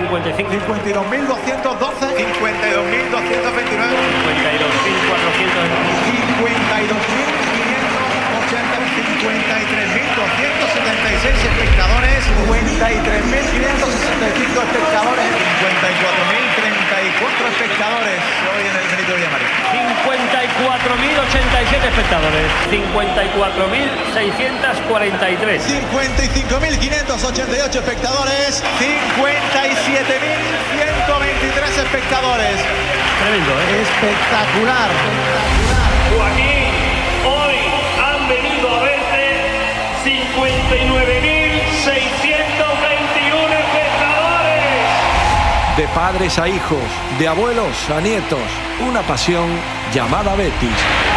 55. 52.212. 52.229. 53.276 espectadores. 53.565 espectadores. 54.034 espectadores hoy en el Benito Villamarín. 54.087 espectadores. 54.643. 55.588 espectadores. 57.123 espectadores. Tremendo, ¿eh? Espectacular. Joaquín, hoy han venido a verte 59.621 espectadores. De padres a hijos, de abuelos a nietos, una pasión llamada Betis.